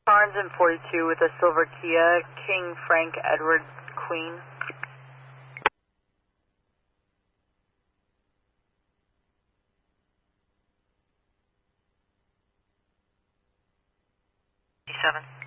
Barnes in 42 with a silver Kia, King Frank Edward Queen. Seven.